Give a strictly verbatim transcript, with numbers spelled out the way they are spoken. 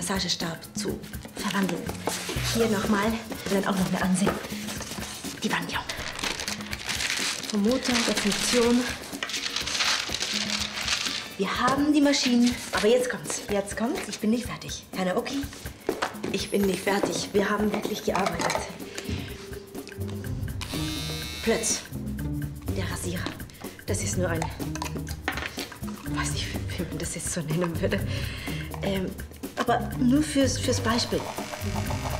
Massagestab zu verwandeln. Hier nochmal und dann auch noch eine Ansehen. Die Wandlung. Vom Motor, der Funktion. Wir haben die Maschinen. Aber jetzt kommt's. Jetzt kommt's. Ich bin nicht fertig. Keiner, okay? Ich bin nicht fertig. Wir haben wirklich gearbeitet. Plötz. Der Rasierer. Das ist nur ein... weiß nicht, wie man das jetzt so nennen würde. Ähm, aber nur fürs, fürs Beispiel.